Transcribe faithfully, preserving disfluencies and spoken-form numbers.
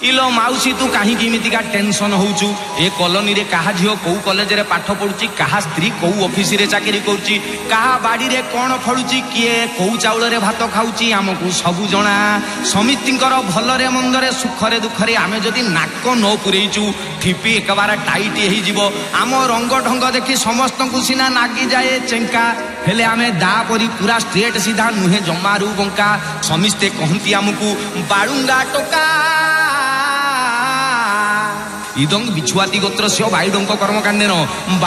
इलो माउसी तू कहीं इमितिका टेंशन होउचु ए कॉलोनी रे कहा झियो को कॉलेज रे पाठ पढुची कहा स्त्री को ऑफिस रे चाकरी करूची कहा बाड़ी रे कोन फळुची किए को चाउल रे भात खाउची हमकु सबु जणा समितिंकर भल रे मंद रे सुख रे दुख रे आमे जदी नाक न पुरेइचु ठिपी एकबार टाइट हेई जिवो आम रंग ढंग देखि समस्त को सिना नागी जाए चेंका हेले आमे दा परी पूरा स्ट्रेट सीधा नुहे जमारू बंका समिस्ते कहंती हमकु बाळुंगा टोका इदंग बिछुआती गोत्रस्य बायुडंक कर्मकांडेन